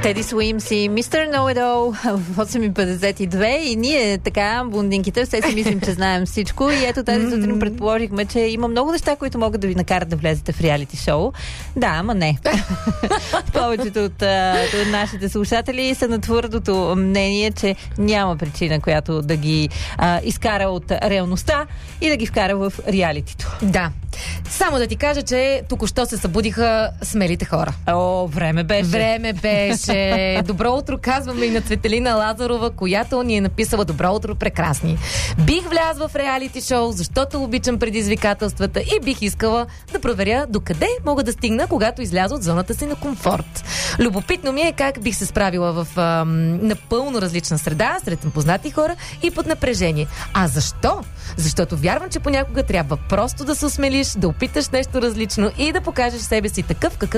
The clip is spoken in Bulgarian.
Теди Суимс и Мистер Know-It-All в 8:52 и ние така, блондинките, все си мислим, че знаем всичко и ето тази сутрин предположихме, че има много неща, които могат да ви накарат да влезете в реалити шоу. Да, ама не. Повечето от нашите слушатели са на твърдото мнение, че няма причина, която да ги изкара от реалността и да ги вкара в реалитито. Да. Само да ти кажа, че току-що се събудиха смелите хора. О, време беше. Време беше. Добро утро казваме и на Цветелина Лазарова, която ни е написала: добро утро, прекрасни. Бих влязла в реалити шоу, защото обичам предизвикателствата и бих искала да проверя докъде мога да стигна, когато изляза от зоната си на комфорт. Любопитно ми е как бих се справила в напълно различна среда, сред непознати хора и под напрежение. А защо? Защото вярвам, че понякога трябва просто да се осмелиш, да опиташ нещо различно и да покажеш себе си такъв, какъв